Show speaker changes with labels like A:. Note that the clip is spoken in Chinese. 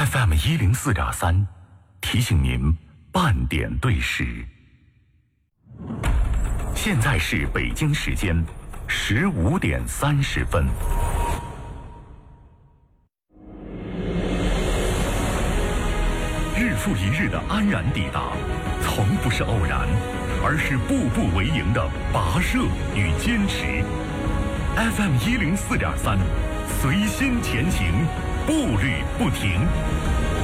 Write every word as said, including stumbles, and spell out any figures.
A: F M 一零四点三，提醒您半点对时。现在是北京时间十五点三十分。日复一日的安然抵达，从不是偶然，而是步步为营的跋涉与坚持。F M 一零四点三，随心前行，步履不停。